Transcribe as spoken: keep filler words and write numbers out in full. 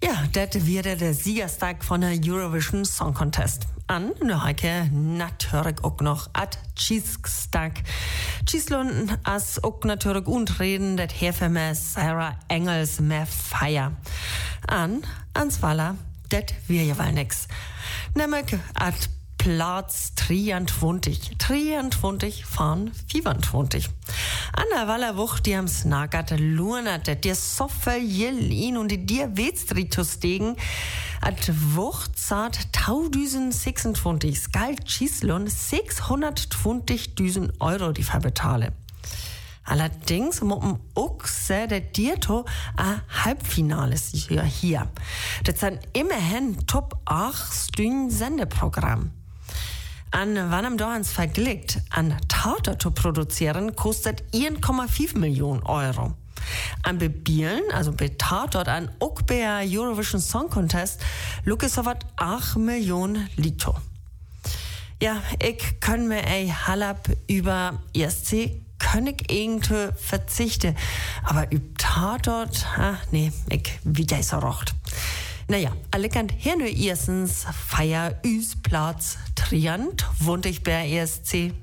Ja, das wird der Siegerstag von der Eurovision Song Contest. An, ne Heike, natürlich auch noch at Cheesestag. Cheeslund as auch natürlich untreten, das Hefe mehr Sarah Engels mehr Feier. An, ans Waller, das wir ja wohl nix. Nämlich at Platz dreiundzwanzig. dreiundzwanzig von fünfundzwanzig. An der Wallerwoch, die am Snagat lurnert, der so viel in und die dir Wetztritus degen, at Woch zart tausendsechsundzwanzig. Galt Schießlohn sechshundertzwanzigtausend Euro, die verbetale. Allerdings muss man auch sehen, dass Dierto ein Halbfinale ist hier. Das sind immerhin Top acht Stunden Sendeprogramm. An wann am Dorns vergleicht, an Tauter zu produzieren, kostet eins Komma fünf Millionen Euro. An Bebielen, also bei Tatort, an auch bei Eurovision Song Contest, luke so wat acht Millionen Lito. Ja, ich kann mir ein halb über E S C kann ich irgendwie verzichten. Aber über Tatort, ah, nee, ich wieder so rocht. Naja, alle kann hier nur erstens Feier üs Platz Triant, wohnt ich bei E S C.